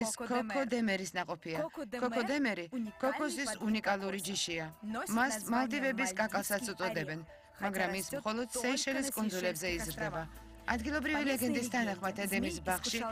ეს კოკოდემერის ნაყოფია. კოკოდემერი კოკოსის უნიკალური ჯიშია. მას მალდივების კაკალსაც უწოდებენ, მაგრამ ის მხოლოდ სეიშელის კუნძულებზე იზრდება. ადგილობრივი ლეგენდის თანახმად ედემის ბაღში